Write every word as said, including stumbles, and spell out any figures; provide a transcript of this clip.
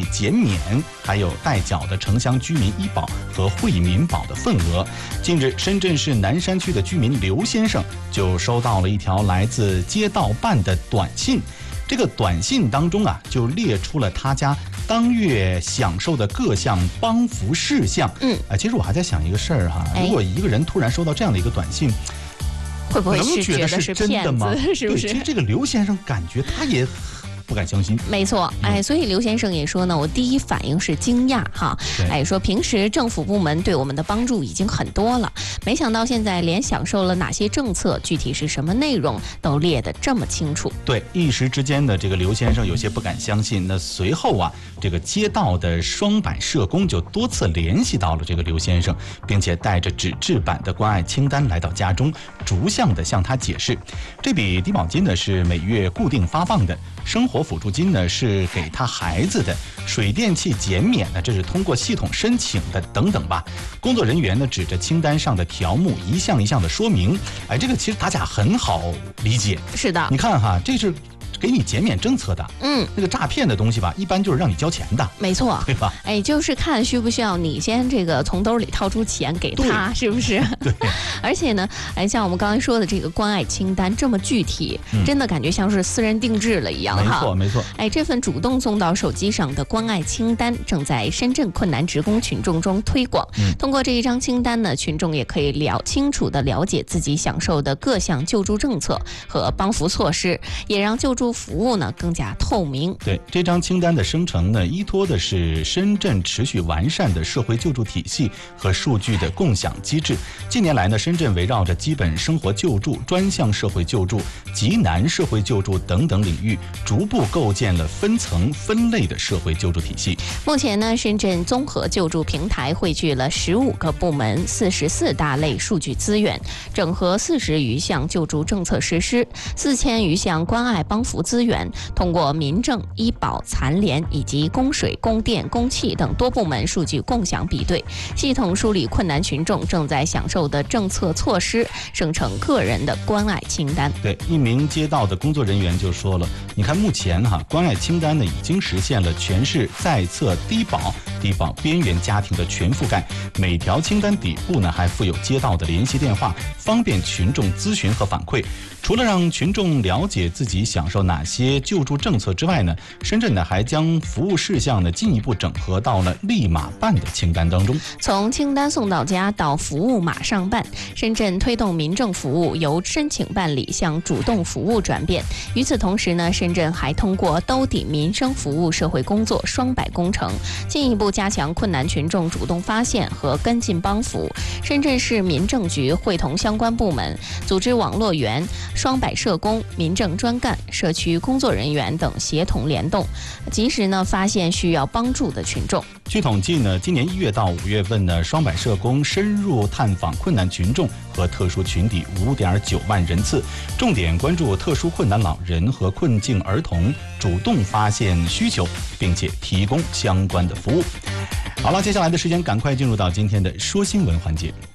减免，还有代缴的城乡居民医保和惠民保的份额。近日，深圳市南山区的居民刘先生就收到了一条来自街道办的短信。这个短信当中啊，就列出了他家当月享受的各项帮扶事项。 嗯， 啊，其实我还在想一个事儿哈，如果一个人突然收到这样的一个短信， 会不会是觉得是真的吗？ 是不是？ 对，其实这个刘先生感觉他也不敢相信。 没错，哎，所以刘先生也说呢，我第一反应是惊讶哈，哎，说平时政府部门对我们的帮助已经很多了，没想到现在连享受了哪些政策，具体是什么内容都列得这么清楚。 对，一时之间的这个刘先生有些不敢相信。那随后啊，这个街道的双百社工就多次联系到了这个刘先生，并且带着纸质版的关爱清单来到家中，逐项的向他解释，这笔低保金呢是每月固定发放的。生活辅助金呢是给他孩子的，水电气减免呢这是通过系统申请的，等等吧。工作人员呢指着清单上的条目一项一项的说明，哎，这个其实大家很好理解。 是的， 你看哈，这是给你减免政策的， 嗯， 那个诈骗的东西吧，一般就是让你交钱的， 没错， 对吧？ 哎，就是看需不需要你先这个从兜里掏出钱给他，是不是？ 对。 而且呢，哎，像我们刚才说的这个关爱清单这么具体， 嗯、 真的感觉像是私人定制了一样哈。 没错，没错。 哎，这份主动送到手机上的关爱清单正在深圳困难职工群众中推广。嗯、通过这一张清单呢，群众也可以了清楚地了解自己享受的各项救助政策和帮扶措施，也让救助服务呢更加透明。 对，这张清单的生成呢，依托的是深圳持续完善的社会救助体系和数据的共享机制。近年来呢，深圳围绕着基本生活救助、专项社会救助、极难社会救助等等领域，逐步构建了分层分类的社会救助体系。 目前呢，深圳综合救助平台汇聚了十五个部门、四十四大类数据资源，整合四十余项救助政策实施、四千余项关爱帮扶资源，通过民政、医保、残联以及供水、供电、供气等多部门数据共享比对，系统梳理困难群众正在享受的政策措施，生成个人的关爱清单。 对，一名街道的工作人员就说了，你看目前哈、啊、关爱清单呢已经实现了全市在册低保、低保边缘家庭的全覆盖，每条清单底部呢还附有街道的联系电话，方便群众咨询和反馈。除了让群众了解自己享受哪些救助政策之外呢，深圳呢还将服务事项呢进一步整合到了立马办的清单当中。 从清单送到家到服务马上办，深圳推动民政服务由申请办理向主动服务转变。与此同时呢，深圳还通过兜底民生服务社会工作双百工程，进一步加强困难群众主动发现和跟进帮扶。深圳市民政局会同相关部门，组织网络员、双百社工、民政专干、社区工作人员等协同联动，及时呢发现需要帮助的群众。 据统计呢，今年一月到五月份呢，双百社工深入探访困难群众和特殊群体五点九万人次，重点关注特殊困难老人和困境儿童，主动发现需求，并且提供相关的服务。好了，接下来的时间赶快进入到今天的说新闻环节。